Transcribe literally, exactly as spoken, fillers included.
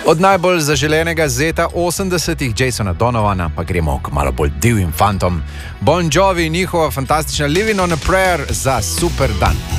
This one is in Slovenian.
Od najbolj zaželenega zeta osemdesetih Jasona Donovana pa gremo k malo bolj divjim fantom. Bon Jovi in njihova fantastična Living on a Prayer za super dan.